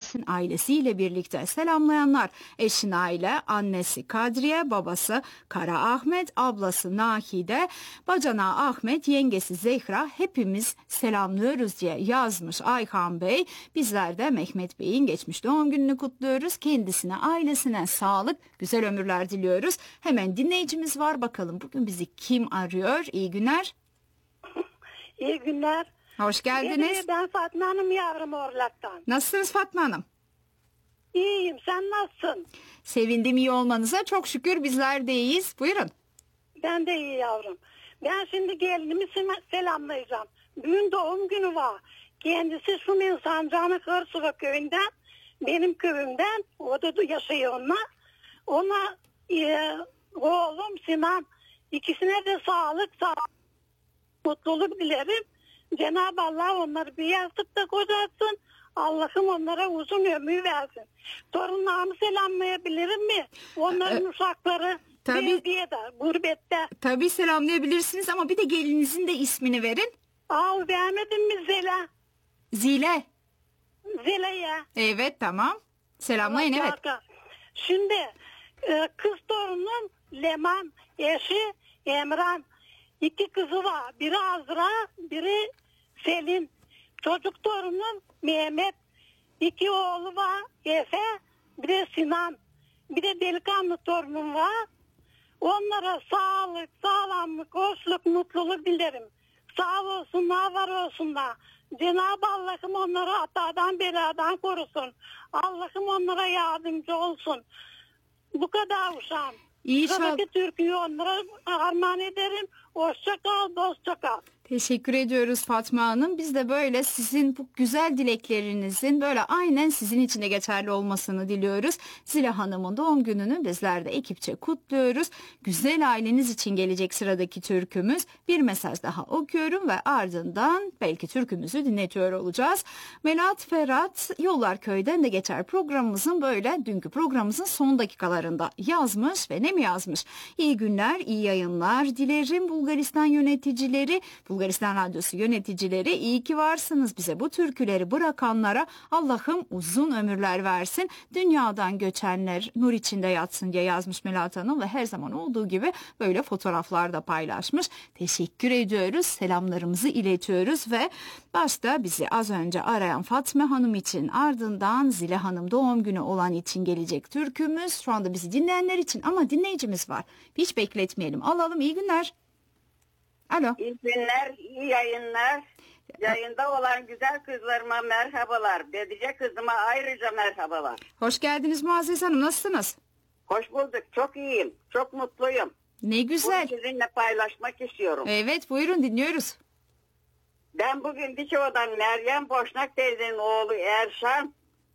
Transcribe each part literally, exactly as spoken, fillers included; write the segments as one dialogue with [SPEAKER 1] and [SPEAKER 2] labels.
[SPEAKER 1] gelsin ailesiyle birlikte selamlayanlar. Eşi Naile, annesi Kadriye, babası Kara Ahmet, ablası Nahide, bacanağı Ahmet, yengesi Zehra hepimiz selamlıyoruz diye yazmış Ayhan Bey. Bizler de Mehmet Bey'in geçmiş doğum gününü kutluyoruz. Kendisine, ailesine sağlık, güzel ömürler diliyoruz. Hemen dinleyicimiz var, bakalım bugün bizi kim arıyor? İyi günler.
[SPEAKER 2] İyi günler.
[SPEAKER 1] Hoş geldiniz.
[SPEAKER 2] İyi, ben Fatma Hanım yavrum Orlak'tan.
[SPEAKER 1] Nasılsınız Fatma Hanım?
[SPEAKER 2] İyiyim, sen nasılsın?
[SPEAKER 1] Sevindim iyi olmanıza, çok şükür bizler de iyiyiz. Buyurun.
[SPEAKER 2] Ben de iyi yavrum. Ben şimdi gelinimi selamlayacağım. Bugün doğum günü var. Kendisi Sumin Sancağını Kırsuva köyünden, benim köyümden. O da yaşıyor onunla. Ona e, oğlum Sinan, ikisine de sağlık, sağlık, mutluluk dilerim. Cenab-ı Allah onları bir yastıkta kocatsın. Allah'ım onlara uzun ömür versin. Torunlarımı selamlayabilirim mi? Onların
[SPEAKER 1] Ee,
[SPEAKER 2] uşakları
[SPEAKER 1] tabii,
[SPEAKER 2] Belediye'de, gurbette.
[SPEAKER 1] Tabii selamlayabilirsiniz ama bir de gelininizin de ismini verin.
[SPEAKER 2] Aa, vermedin mi Zela?
[SPEAKER 1] Zile.
[SPEAKER 2] Zela'ya.
[SPEAKER 1] Evet, tamam. Selamlayın, evet.
[SPEAKER 2] Şimdi e, kız torunum Leman, eşi Emran. İki kızı var. Biri Azra, biri Selin. Çocuk torunum Mehmet. İki oğlu var. Efe, bir de Sinan. Bir de delikanlı torunum var. Onlara sağlık, sağlamlık, hoşluk, mutluluk dilerim. Sağ olsunlar, var olsunlar. Cenab-ı Allah'ım onları hatadan beladan korusun. Allah'ım onlara yardımcı olsun. Bu kadar uşağım.
[SPEAKER 1] İnşallah.
[SPEAKER 2] Sıradaki türküyü onlara armağan ederim. Hoşça kal, dostça kal.
[SPEAKER 1] Teşekkür ediyoruz Fatma Hanım. Biz de böyle sizin bu güzel dileklerinizin böyle aynen sizin için de geçerli olmasını diliyoruz. Zile Hanım'ın doğum gününü bizler de ekipçe kutluyoruz. Güzel aileniz için gelecek sıradaki türkümüz. Bir mesaj daha okuyorum ve ardından belki türkümüzü dinletiyor olacağız. Melat Ferhat Yollar Köy'den de geçer programımızın böyle dünkü programımızın son dakikalarında yazmış ve ne mi yazmış? İyi günler, iyi yayınlar dilerim Bulgaristan yöneticileri, Bulgaristan Radyosu yöneticileri, iyi ki varsınız. Bize bu türküleri bırakanlara Allah'ım uzun ömürler versin. Dünyadan göçenler nur içinde yatsın diye yazmış Melat Hanım ve her zaman olduğu gibi böyle fotoğraflar da paylaşmış. Teşekkür ediyoruz. Selamlarımızı iletiyoruz ve başta bizi az önce arayan Fatma Hanım için, ardından Zile Hanım doğum günü olan için gelecek türkümüz. Şu anda bizi dinleyenler için ama dinleyicimiz var. Hiç bekletmeyelim. Alalım. İyi günler. Alo.
[SPEAKER 3] İyi günler, iyi yayınlar. Yayında olan güzel kızlarıma merhabalar. Bedice kızıma ayrıca merhabalar.
[SPEAKER 1] Hoş geldiniz Muazzez Hanım. Nasılsınız?
[SPEAKER 3] Hoş bulduk. Çok iyiyim. Çok mutluyum.
[SPEAKER 1] Ne güzel.
[SPEAKER 3] Bunu sizinle paylaşmak istiyorum.
[SPEAKER 1] Evet, buyurun dinliyoruz.
[SPEAKER 3] Ben bugün Dikova'dan Meryem Boşnak teyzenin oğlu Erşan.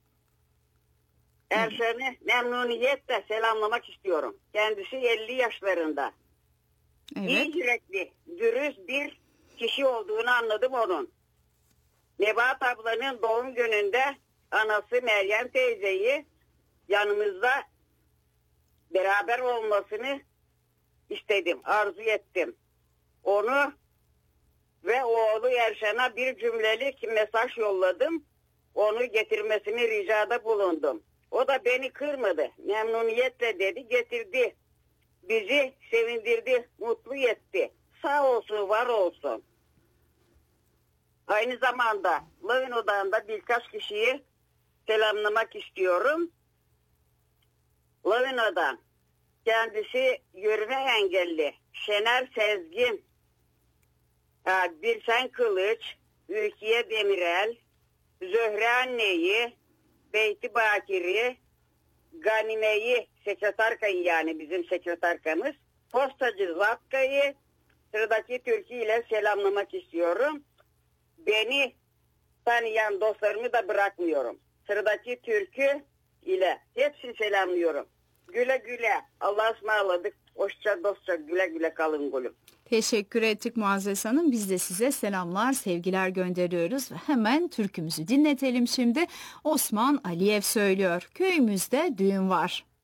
[SPEAKER 3] Erşan'ı memnuniyetle selamlamak istiyorum. Kendisi elli yaşlarında.
[SPEAKER 1] Evet.
[SPEAKER 3] İyi yürekli, dürüst bir kişi olduğunu anladım onun. Nebahat ablanın doğum gününde anası Meryem teyzeyi yanımızda beraber olmasını istedim, arzu ettim. Onu ve oğlu Erşan'a bir cümlelik mesaj yolladım. Onu getirmesini ricada bulundum. O da beni kırmadı. Memnuniyetle dedi, getirdi. Bizi sevindirdi, mutlu etti. Sağ olsun, var olsun. Aynı zamanda Lavin Odağı'nda birkaç kişiyi selamlamak istiyorum. Lavin Odağı, kendisi yürüme engelli. Şener Sezgin, Birsen Kılıç, Ülkiye Demirel, Zöhre Anne'yi, Beyti Bakir'i, Ganime'yi, sekreterkayı yani bizim sekreterkamız, Postacı Zatka'yı sıradaki türkü ile selamlamak istiyorum. Beni tanıyan dostlarımı da bırakmıyorum. Sıradaki türkü ile hepsini selamlıyorum. Güle güle. Allah'a ısmarladık. Hoşça dostça güle güle kalın gülüm.
[SPEAKER 1] Teşekkür ettik Muazzez Hanım. Biz de size selamlar, sevgiler gönderiyoruz. Ve hemen türkümüzü dinletelim şimdi. Osman Aliyev söylüyor. Köyümüzde düğün var.